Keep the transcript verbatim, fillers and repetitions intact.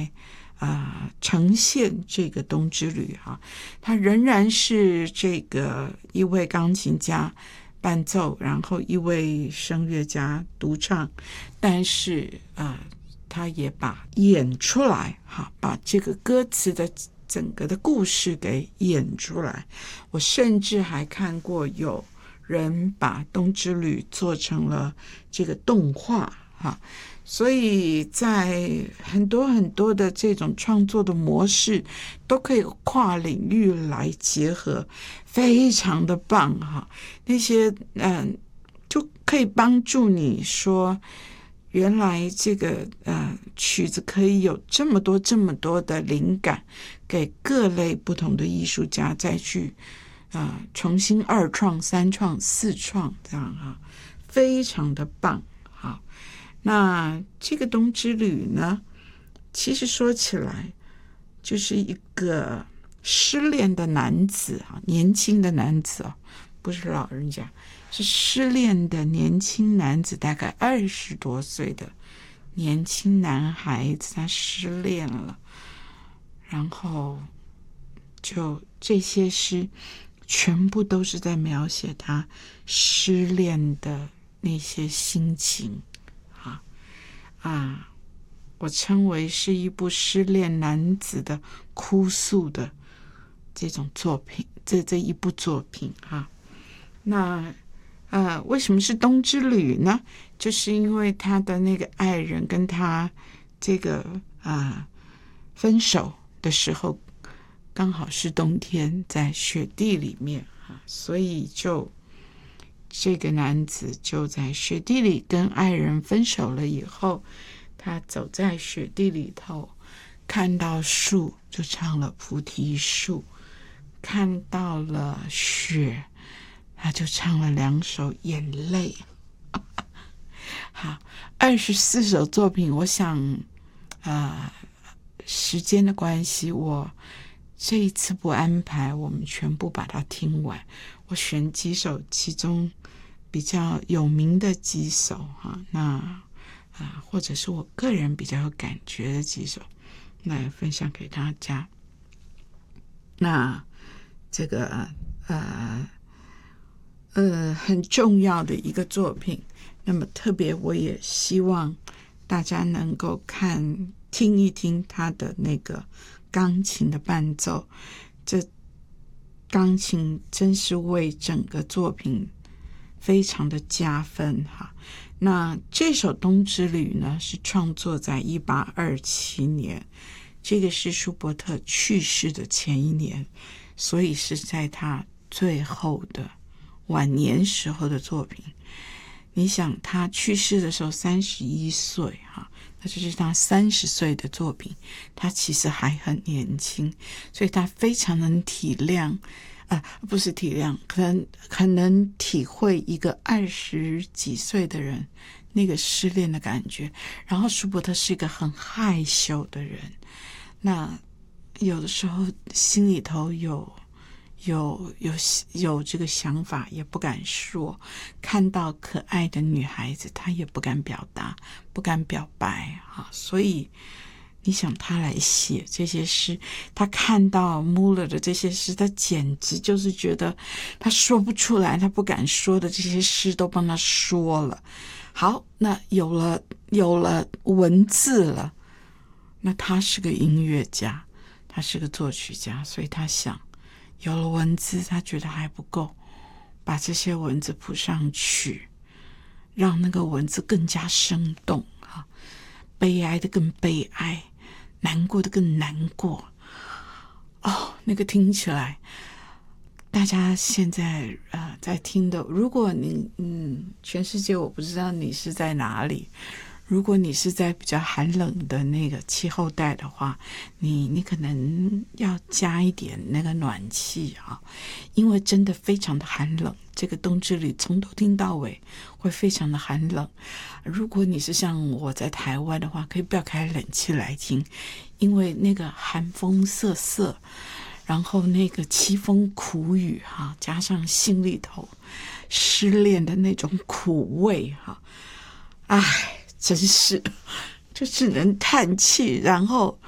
来呃呈现这个冬之旅哈，他仍然是这个一位钢琴家伴奏，然后一位声乐家独唱，但是呃他也把演出来哈，把这个歌词的整个的故事给演出来。我甚至还看过有人把冬之旅做成了这个动画哈，所以在很多很多的这种创作的模式都可以跨领域来结合，非常的棒哈。那些嗯，就可以帮助你说，原来这个呃曲子可以有这么多这么多的灵感，给各类不同的艺术家再去呃重新二创、三创、四创这样哈，非常的棒。好，那这个冬之旅呢，其实说起来就是一个失恋的男子啊，年轻的男子哦，不是老人家，是失恋的年轻男子，大概二十多岁的年轻男孩子，他失恋了，然后就这些诗全部都是在描写他失恋的那些心情啊啊，我称为是一部失恋男子的哭诉的这种作品，这这一部作品啊。那呃，为什么是冬之旅呢？就是因为他的那个爱人跟他这个啊、呃、分手的时候，刚好是冬天，在雪地里面啊，所以就这个男子就在雪地里跟爱人分手了以后，他走在雪地里头，看到树就唱了菩提树，看到了雪他就唱了两首眼泪。好，二十四首作品，我想呃时间的关系，我这一次不安排我们全部把它听完，我选几首其中比较有名的几首哈，那啊、呃、或者是我个人比较有感觉的几首来分享给大家。那这个呃呃很重要的一个作品，那么特别我也希望大家能够看听一听他的那个钢琴的伴奏，这钢琴真是为整个作品非常的加分哈。那这首冬之旅呢，是创作在一八二七年，这个是舒伯特去世的前一年，所以是在他最后的晚年时候的作品。你想他去世的时候三十一岁哈，那这是他三十岁的作品，他其实还很年轻，所以他非常能体谅呃，不是体谅，可能很能体会一个二十几岁的人那个失恋的感觉。然后舒伯特是一个很害羞的人，那有的时候心里头有有有有这个想法也不敢说，看到可爱的女孩子他也不敢表达，不敢表白啊，所以你想他来写这些诗，他看到穆勒的这些诗，他简直就是觉得他说不出来，他不敢说的这些诗都帮他说了。好，那有了有了文字了，那他是个音乐家，他是个作曲家，所以他想有了文字他觉得还不够，把这些文字谱上去，让那个文字更加生动啊，悲哀的更悲哀，难过的更难过。哦，那个听起来，大家现在呃在听的，如果你嗯全世界我不知道你是在哪里，如果你是在比较寒冷的那个气候带的话，你你可能要加一点那个暖气啊，因为真的非常的寒冷，这个冬之旅从头听到尾会非常的寒冷。如果你是像我在台湾的话，可以不要开冷气来听，因为那个寒风瑟瑟，然后那个凄风苦雨哈，加上心里头失恋的那种苦味哈，唉，真是就只能叹气，然后